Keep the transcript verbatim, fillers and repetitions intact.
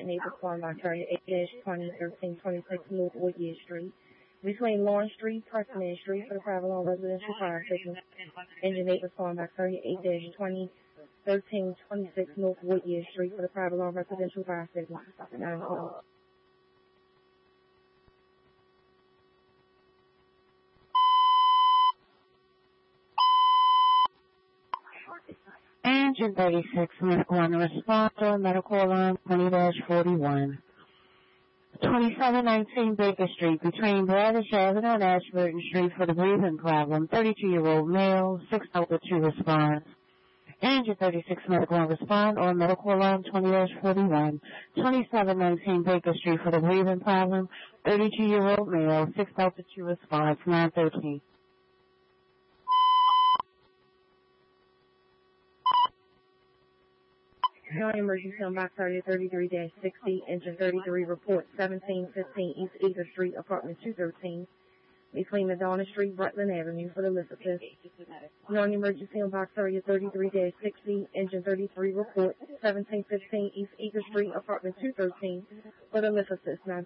Nate respond by thirty-eight twenty thirteen twenty-six North Whittier Street. Between Lawrence Street, Preston Street for the private loan residential fire station. Engine eight respond by thirty-eight twenty thirteen twenty-six North Whittier Street for the private loan residential fire station. nine call. Engine thirty-six, medical on the response to medical alarm twenty dash forty-one. twenty-seven nineteen Baker Street, between Bradish Avenue and Ashburton Street for the breathing problem. thirty-two-year-old male, six Delta two response. Engine thirty-six, medical on respond or medical alarm twenty dash forty-one. twenty-seven nineteen Baker Street for the breathing problem. thirty-two-year-old male, six Delta two response, nine thirteen. County Emergency on Box thirty thirty-three dash sixty, engine thirty-three, report seventeen fifteen East Eager Street, apartment two thirteen, between Madonna Street, Rutland Avenue for the Elizabeth. County Emergency on Box thirty thirty-three dash sixty, engine thirty-three, report seventeen fifteen East Eager Street, apartment two thirteen for the Elizabeth. nine